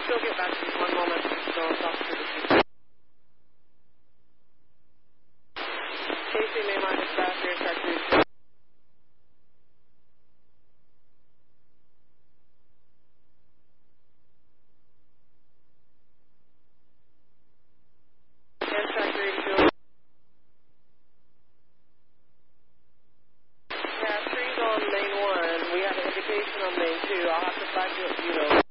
She'll get back to you. One moment. So I'll talk to the chief. Casey, mainline dispatch here, check 2. Yeah, trees on main 1. We have an indication on main 2. I'll have to find you,